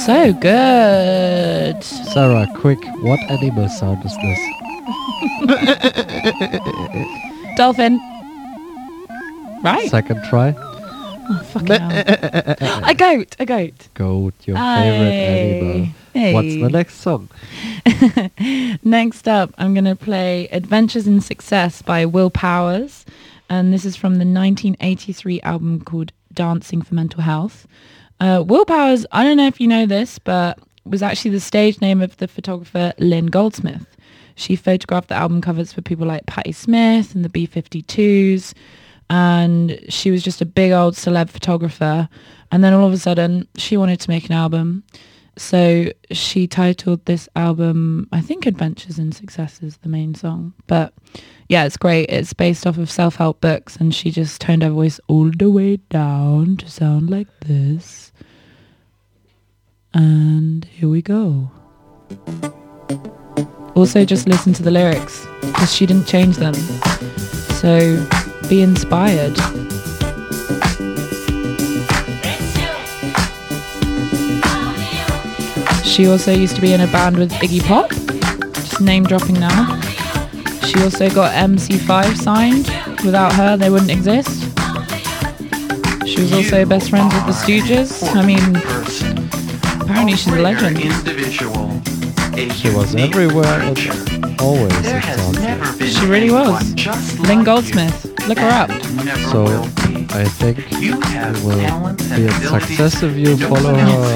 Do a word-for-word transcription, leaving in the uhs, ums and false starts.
So good. Sarah, quick, what animal sound is this? Dolphin. Right? Second try. Oh, fucking hell. A goat. A goat. Goat, your Aye. favorite animal. Hey. What's the next song? Next up, I'm going to play Adventures in Success by Will Powers. And this is from the nineteen eighty-three album called Dancing for Mental Health. Uh, Will Powers, I don't know if you know this, but was actually the stage name of the photographer Lynn Goldsmith. She photographed the album covers for people like Patti Smith and the B fifty-twos. And she was just a big old celeb photographer. And then all of a sudden, she wanted to make an album. So she titled this album, I think Adventures in Success is the main song. But yeah, it's great. It's based off of self-help books, and she just toned her voice all the way down to sound like this. And here we go. Also, just listen to the lyrics, because she didn't change them. So be inspired. She also used to be in a band with Iggy Pop, just name dropping now. She also got M C five signed. Without her, they wouldn't exist. She was also best friends with the Stooges. I mean, apparently she's a legend. She was everywhere and always, it sounds. She really was. Lynn Goldsmith. Look her up. So, I think it will be a success if you follow her